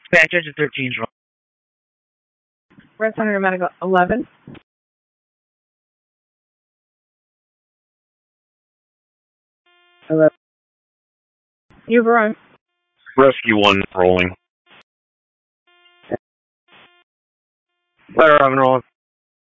Dispatcher to 13's wrong. Red Center Medical 11. Hello. You've run. Rescue 1 rolling. Fire 11 rolling.